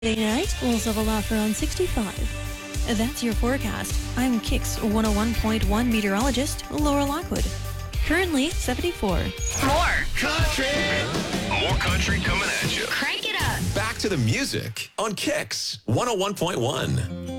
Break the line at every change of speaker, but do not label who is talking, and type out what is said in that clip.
Friday night will level off around 65. That's your forecast. I'm Kix 101.1 meteorologist Laura Lockwood. Currently 74.
More
country coming at you.
Crank it up.
Back to the music on Kix 101.1.